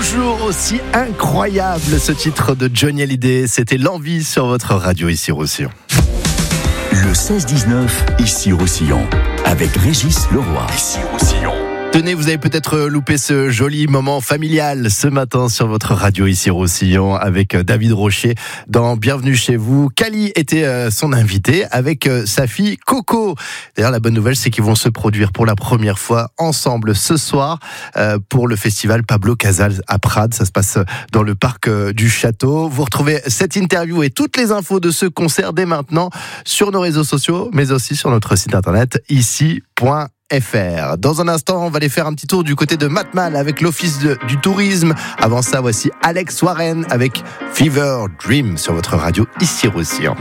toujours aussi incroyable ce titre de Johnny Hallyday. C'était l'envie sur votre radio ici Roussillon. Le 16-19 ici Roussillon avec Régis Leroy. Ici Roussillon. Tenez, vous avez peut-être loupé ce joli moment familial ce matin sur votre radio ici Roussillon avec David Rocher dans Bienvenue chez vous. Cali était son invité avec sa fille Coco. D'ailleurs, la bonne nouvelle, c'est qu'ils vont se produire pour la première fois ensemble ce soir pour le festival Pablo Casals à Prades. Ça se passe dans le parc du Château. Vous retrouvez cette interview et toutes les infos de ce concert dès maintenant sur nos réseaux sociaux, mais aussi sur notre site internet ici.fr. Dans un instant, on va aller faire un petit tour du côté de Matmal avec l'Office du tourisme. Avant ça, voici Alex Warren avec Fever Dream sur votre radio ici Roussillon.